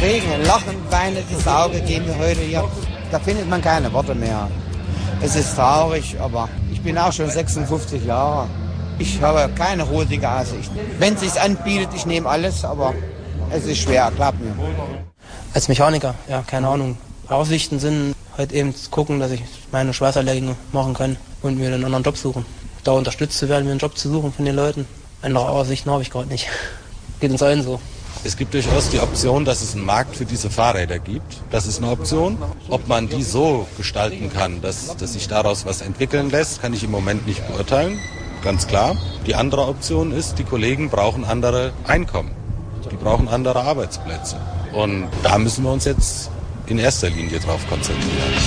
kriegen ein Lachen, Weinen, das Auge geben wir heute hier. Da findet man keine Worte mehr. Es ist traurig, aber ich bin auch schon 56 Jahre. Ich habe keine rosige Aussicht. Wenn es sich anbietet, ich nehme alles, aber es ist schwer, glaubt mir. Als Mechaniker, ja, keine Ahnung. Aussichten sind halt eben zu gucken, dass ich meine Schweißerlehrgänge machen kann und mir einen anderen Job suchen. Da unterstützt zu werden, mir einen Job zu suchen von den Leuten. Andere Aussichten habe ich gerade nicht. Geht uns allen so. Es gibt durchaus die Option, dass es einen Markt für diese Fahrräder gibt. Das ist eine Option. Ob man die so gestalten kann, dass sich daraus was entwickeln lässt, kann ich im Moment nicht beurteilen. Ganz klar. Die andere Option ist, die Kollegen brauchen andere Einkommen. Die brauchen andere Arbeitsplätze. Und da müssen wir uns jetzt in erster Linie drauf konzentrieren.